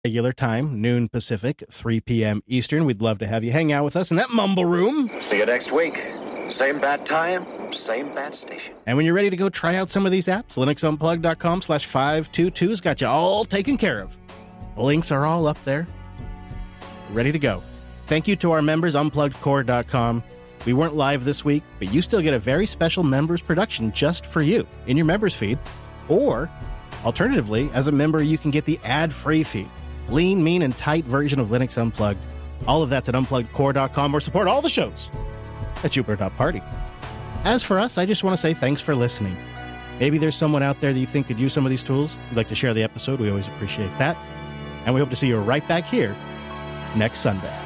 regular time, noon Pacific, 3 p.m. Eastern. We'd love to have you hang out with us in that mumble room. See you next week. Same bad time, same bad station. And when you're ready to go try out some of these apps, linuxunplugged.com/522's got you all taken care of. The links are all up there, ready to go. Thank you to our members, unpluggedcore.com. We weren't live this week, but you still get a very special members production just for you in your members feed. Or, alternatively, as a member, you can get the ad-free feed. Lean, mean, and tight version of Linux Unplugged. All of that's at unpluggedcore.com, or support all the shows at Jupiter.party. As for us, I just want to say thanks for listening. Maybe there's someone out there that you think could use some of these tools. You'd like to share the episode. We always appreciate that. And we hope to see you right back here next Sunday.